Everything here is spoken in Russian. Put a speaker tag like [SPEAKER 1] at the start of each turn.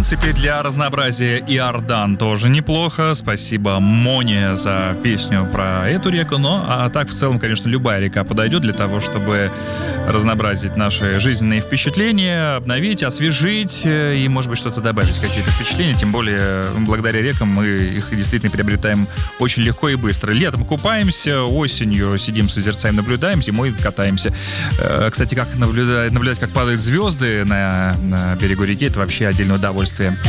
[SPEAKER 1] принципе, для разнообразия Иордан тоже неплохо. Спасибо Моне за песню про эту реку. А так, в целом, конечно, любая река подойдет для того, чтобы разнообразить наши жизненные впечатления, обновить, освежить и, может быть, что-то добавить, какие-то впечатления. Тем более, благодаря рекам мы их действительно приобретаем очень легко и быстро. Летом купаемся, осенью сидим, созерцаем, наблюдаем, зимой катаемся. Кстати, как наблюдать, как падают звезды на берегу реки, это вообще отдельное удовольствие.